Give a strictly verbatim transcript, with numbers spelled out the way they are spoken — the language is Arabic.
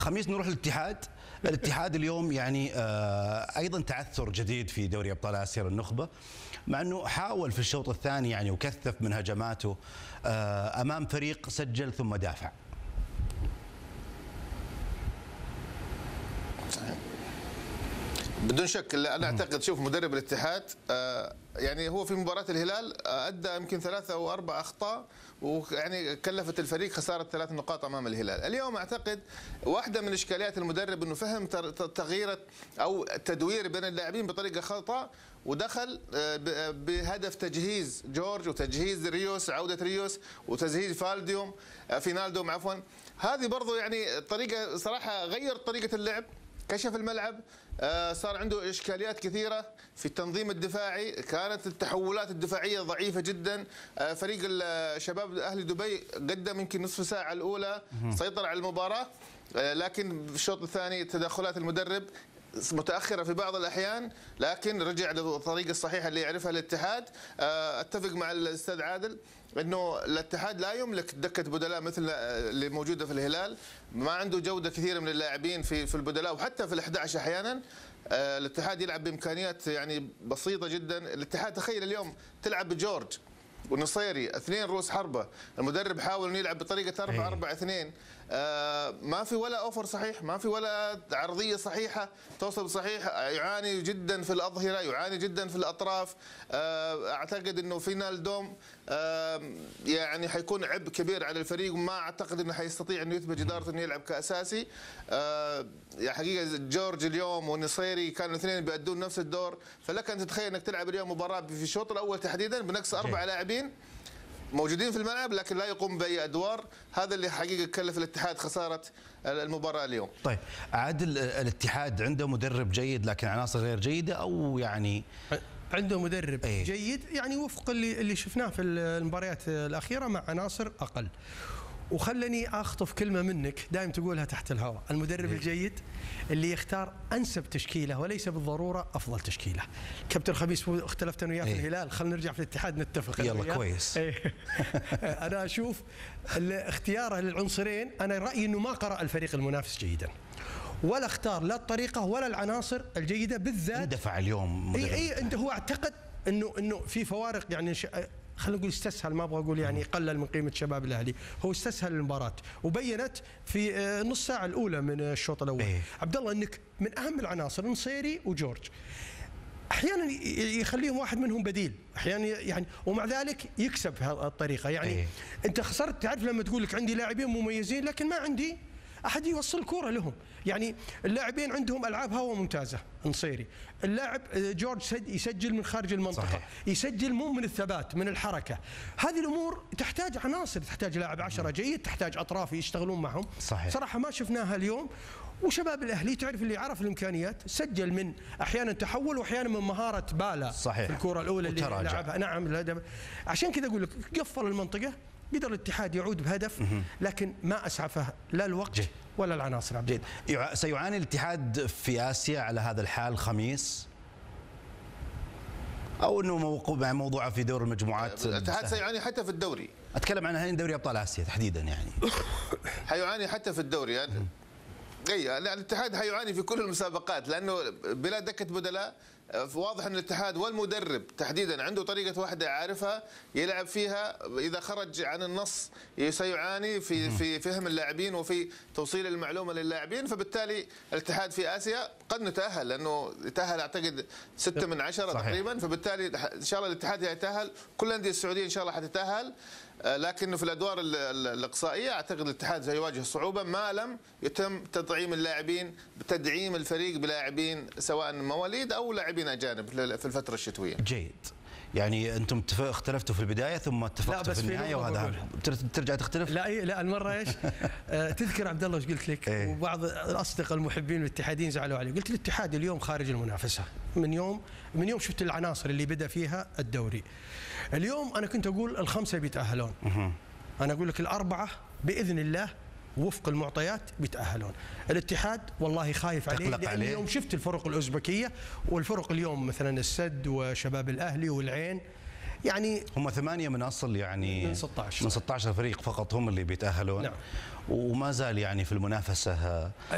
خميس نروح للاتحاد. الاتحاد اليوم يعني آه ايضا تعثر جديد في دوري ابطال اسيا للنخبه، مع انه حاول في الشوط الثاني يعني وكثف من هجماته آه امام فريق سجل ثم دافع. صحيح. بدون شك انا اعتقد شوف مدرب الاتحاد آه يعني هو في مباراه الهلال آه ادى يمكن ثلاثه او اربع اخطاء، ويعني كلفت الفريق خساره ثلاث نقاط امام الهلال. اليوم اعتقد واحده من اشكاليات المدرب انه فهم تغيير او تدوير بين اللاعبين بطريقه خطا، ودخل بهدف تجهيز جورج وتجهيز ريوس، عوده ريوس وتجهيز فالديوم فينالدوم عفوا. هذه برضو يعني طريقه صراحه غير طريقه اللعب، كشف الملعب، صار عنده اشكاليات كثيره في التنظيم الدفاعي، كانت التحولات الدفاعيه ضعيفه جدا. فريق الشباب اهلي دبي قدم يمكن نصف ساعه الاولى سيطر على المباراه، لكن في الشوط الثاني تدخلات المدرب متاخره في بعض الاحيان، لكن رجع للطريقه الصحيحه اللي يعرفها الاتحاد. اتفق مع الاستاذ عادل انه الاتحاد لا يملك دكه بدلاء مثل اللي موجوده في الهلال، ما عنده جوده كثيره من اللاعبين في في البدلاء وحتى في الأحد عشر احيانا. الاتحاد يلعب بامكانيات يعني بسيطه جدا. الاتحاد تخيل اليوم تلعب بجورج ونصيري اثنين رؤوس حربه، المدرب حاول انه يلعب بطريقه أربعة أربعة اثنين، آه ما في ولا اوفر صحيح، ما في ولا عرضيه صحيحه توصل صحيح، يعاني جدا في الاظهره، يعاني جدا في الاطراف. آه اعتقد انه فينالدوم آه يعني حيكون عبء كبير على الفريق، وما اعتقد انه حيستطيع انه يثبت جدارته انه يلعب كاساسي. آه يعني حقيقه جورج اليوم ونصيري كانوا الاثنين بيأدون نفس الدور، فلك ان تتخيل انك تلعب اليوم مباراه في الشوط الاول تحديدا بنقص اربع لاعبين موجودين في الملعب لكن لا يقوم باي ادوار. هذا اللي حقيقه كلف الاتحاد خساره المباراه اليوم. طيب عادل، الاتحاد عنده مدرب جيد لكن عناصر غير جيده، او يعني عنده مدرب أيه؟ جيد يعني وفق اللي اللي شفناه في المباريات الاخيره مع عناصر اقل. وخلني اخطف كلمه منك دائما تقولها تحت الهواء، المدرب أيه؟ الجيد اللي يختار انسب تشكيله وليس بالضروره افضل تشكيله. كابتن خميس اختلفت انا وياه في الهلال، خلينا نرجع في الاتحاد نتفق. يلا كويس. انا اشوف اختياره للعنصرين، انا رايي انه ما قرأ الفريق المنافس جيدا، ولا اختار لا الطريقه ولا العناصر الجيده بالذات. اندفع اليوم اي اي انت هو اعتقد انه انه في فوارق يعني ش... خلينا نقول استسهل، ما ابغى اقول يعني قلل من قيمه شباب الاهلي، هو استسهل المباراه وبينت في نص ساعه الاولى من الشوط الاول. إيه؟ عبد الله انك من اهم العناصر نصيري وجورج، احيانا يخليهم واحد منهم بديل، احيانا يعني ومع ذلك يكسب بهذه الطريقه. يعني إيه؟ انت خسرت، تعرف لما تقول لك عندي لاعبين مميزين لكن ما عندي احد يوصل الكوره لهم. يعني اللاعبين عندهم العاب هوا ممتازه، نصيري اللاعب جورج يسجل من خارج المنطقه، صحيح. يسجل مو من الثبات، من الحركه. هذه الامور تحتاج عناصر، تحتاج لاعب عشرة جيد، تحتاج اطراف يشتغلون معهم. صحيح. صراحه ما شفناها اليوم. وشباب الاهلي تعرف اللي عرف الامكانيات سجل من احيانا تحول واحيانا من مهاره بالا، صحيح. في الكره الاولى اللي لعبها. نعم الهدف. عشان كذا اقول لك قفل المنطقه، قدر الاتحاد يعود بهدف لكن ما اسعفه لا الوقت جي. ولا العناصر. عبد جيد. سيعاني الاتحاد في اسيا على هذا الحال خميس، او انه موقوف مع موضوعه في دور المجموعات؟ الاتحاد سيعاني حتى في الدوري، اتكلم عن هين دوري ابطال اسيا تحديدا. يعني حيعاني حتى في الدوري يعني اي الاتحاد حيعاني في كل المسابقات، لانه بلا دكه بدلاء واضح ان الاتحاد والمدرب تحديدا عنده طريقه واحده عارفها يلعب فيها، اذا خرج عن النص سيعاني في في فهم اللاعبين وفي توصيل المعلومه للاعبين. فبالتالي الاتحاد في اسيا قد نتاهل، لانه يتاهل اعتقد ستة من عشرة تقريبا، فبالتالي ان شاء الله الاتحاد يتاهل، كل الانديه السعوديه ان شاء الله حتتاهل. لكنه في الادوار الاقصائيه اعتقد الاتحاد سيواجه صعوبه ما لم يتم تدعيم اللاعبين، بتدعيم الفريق بلاعبين سواء مواليد او لاعبين اجانب في الفتره الشتويه. جيد. يعني انتم اختلفتوا في البدايه ثم اتفقتوا في النهايه، وهذا ترجع تختلف؟ لا لا المره ايش؟ تذكر عبد الله ايش قلت لك؟ إيه؟ وبعض الاصدقاء المحبين الاتحاديين زعلوا علي، قلت الاتحاد اليوم خارج المنافسه من يوم من يوم شفت العناصر اللي بدا فيها الدوري. اليوم انا كنت اقول الخمسه بيتاهلون، انا اقول لك الاربعه باذن الله وفق المعطيات بيتأهلون. الاتحاد والله خايف عليه، لأن اليوم شفت الفرق الأوزبكية والفرق اليوم مثلا السد وشباب الأهلي والعين، يعني هم ثمانية من أصل يعني من ستة عشر من ستة عشر فريق فقط هم اللي بيتأهلون. نعم. وما زال يعني في المنافسة